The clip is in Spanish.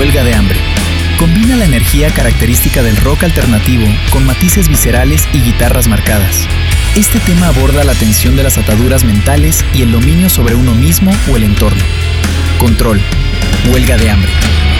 Huelga de hambre. Combina la energía característica del rock alternativo con matices viscerales y guitarras marcadas. Este tema aborda la tensión de las ataduras mentales y el dominio sobre uno mismo o el entorno. Control. Huelga de hambre.